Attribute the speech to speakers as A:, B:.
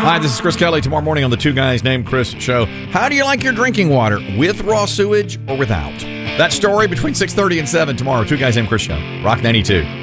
A: Hi, this is Chris Kelly. Tomorrow morning on the Two Guys Named Chris show. How do you like your drinking water? With raw sewage or without? That story between 6:30 and 7 tomorrow. Two Guys Named Chris show. Rock 92.